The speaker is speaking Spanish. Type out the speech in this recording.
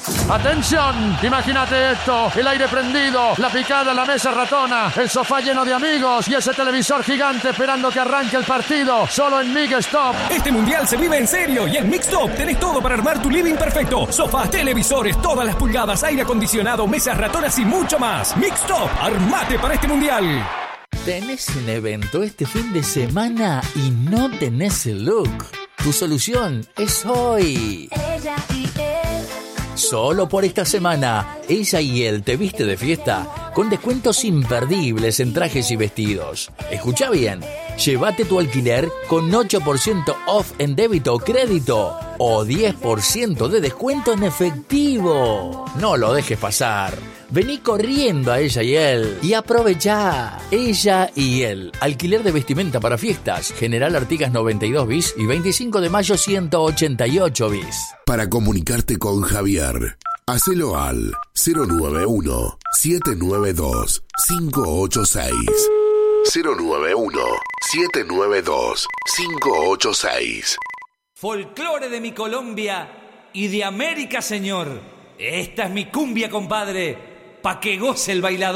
¡Atención! Imagínate esto, el aire prendido, la picada, la mesa ratona, el sofá lleno de amigos y ese televisor gigante esperando que arranque el partido, solo en Mixstop. Este mundial se vive en serio y en Mixstop tenés todo para armar tu living perfecto. Sofás, televisores, todas las pulgadas, aire acondicionado, mesas ratonas y mucho más. Mixstop, armate para este mundial. ¿Tenés un evento este fin de semana y no tenés el look? Tu solución es hoy. Ella y él. Solo por esta semana, Ella y él te viste de fiesta con descuentos imperdibles en trajes y vestidos. Escucha bien, llévate tu alquiler con 8% off en débito o crédito o 10% de descuento en efectivo. No lo dejes pasar. Vení corriendo a Ella y él y aprovechá. Ella y él, alquiler de vestimenta para fiestas, General Artigas 92 bis y 25 de mayo 188 bis. Para comunicarte con Javier, hacelo al 091-792-586. 091-792-586. Folclore de mi Colombia y de América, señor. Esta es mi cumbia, compadre, pa' que goce el bailador.